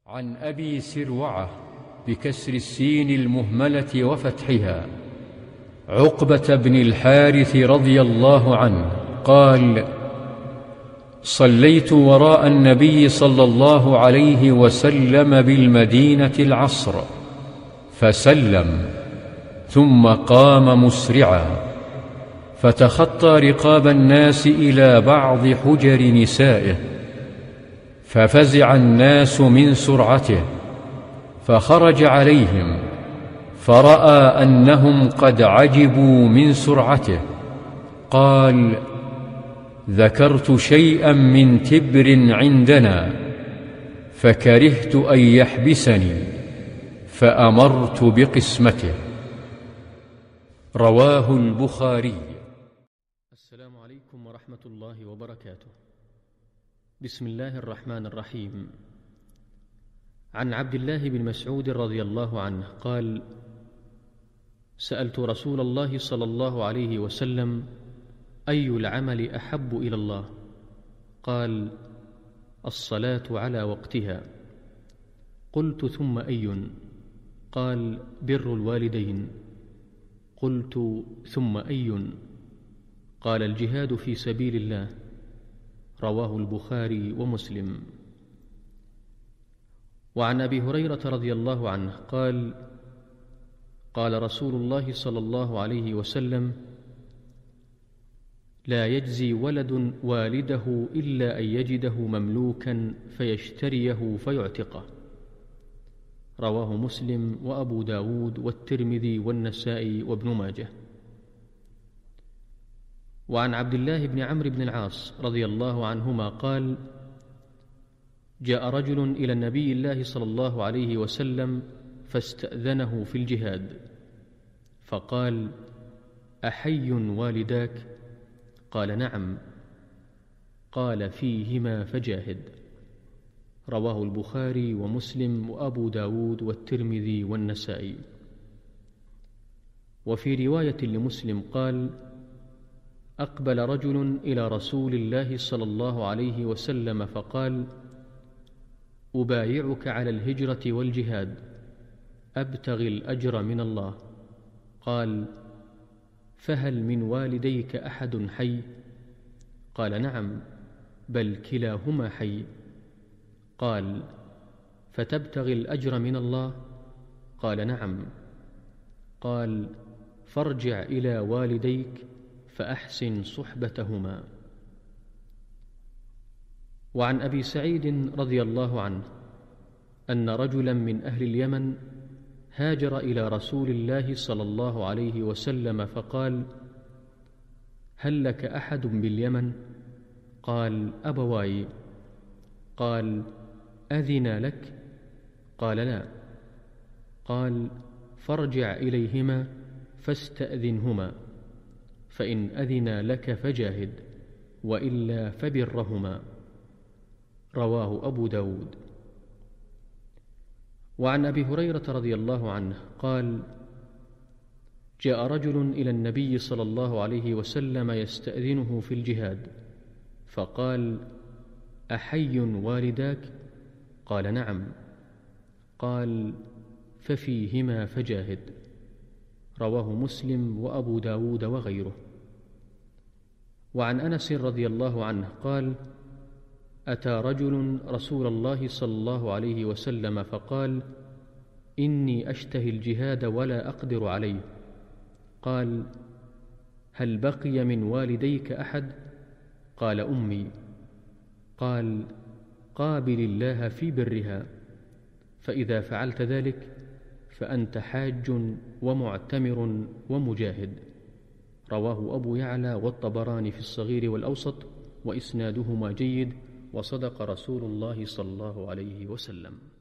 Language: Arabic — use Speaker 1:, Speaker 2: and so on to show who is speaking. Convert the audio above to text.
Speaker 1: عن أبي سروعة بكسر السين المهملة وفتحها عقبة بن الحارث رضي الله عنه قال: صليت وراء النبي صلى الله عليه وسلم بالمدينة العصر فسلم، ثم قام مسرعا فتخطى رقاب الناس إلى بعض حجر نسائه، ففزع الناس من سرعته، فخرج عليهم فرأى أنهم قد عجبوا من سرعته، قال: ذكرت شيئا من تبر عندنا فكرهت أن يحبسني فأمرت بقسمته. رواه البخاري.
Speaker 2: السلام عليكم ورحمة الله وبركاته. بسم الله الرحمن الرحيم. عن عبد الله بن مسعود رضي الله عنه قال: سألت رسول الله صلى الله عليه وسلم: أي العمل أحب إلى الله؟ قال: الصلاة على وقتها. قلت: ثم أي؟ قال: بر الوالدين. قلت: ثم أي؟ قال: الجهاد في سبيل الله. رواه البخاري ومسلم. وعن أبي هريرة رضي الله عنه قال: قال رسول الله صلى الله عليه وسلم: لا يجزي ولد والده إلا أن يجده مملوكا فيشتريه فيعتقه. رواه مسلم وأبو داود والترمذي والنسائي وابن ماجه. وعن عبد الله بن عمرو بن العاص رضي الله عنهما قال: جاء رجل إلى النبي الله صلى الله عليه وسلم فاستأذنه في الجهاد، فقال: أحي والداك؟ قال: نعم. قال: فيهما فجاهد. رواه البخاري ومسلم وأبو داود والترمذي والنسائي. وفي رواية لمسلم قال: أقبل رجل إلى رسول الله صلى الله عليه وسلم فقال: أبايعك على الهجرة والجهاد أبتغي الأجر من الله. قال: فهل من والديك أحد حي؟ قال: نعم، بل كلاهما حي. قال: فتبتغي الأجر من الله؟ قال: نعم. قال: فارجع إلى والديك فأحسن صحبتهما. وعن أبي سعيد رضي الله عنه أن رجلا من أهل اليمن هاجر إلى رسول الله صلى الله عليه وسلم فقال: هل لك أحد باليمن؟ قال: أبواي. قال: أذن لك؟ قال: لا. قال: فارجع إليهما فاستأذنهما، فإن أذن لك فجاهد، وإلا فبرهما. رواه أبو داود. وعن أبي هريرة رضي الله عنه قال: جاء رجل إلى النبي صلى الله عليه وسلم يستأذنه في الجهاد، فقال: أحي والداك؟ قال: نعم. قال: ففيهما فجاهد. رواه مسلم وأبو داود وغيره. وعن أنس رضي الله عنه قال: أتى رجل رسول الله صلى الله عليه وسلم فقال: إني أشتهي الجهاد ولا أقدر عليه. قال: هل بقي من والديك أحد؟ قال: أمي. قال: قابل الله في برها، فإذا فعلت ذلك فأنت حاج ومعتمر ومجاهد. رواه أبو يعلى والطبراني في الصغير والأوسط، وإسنادهما جيد، وصدق رسول الله صلى الله عليه وسلم.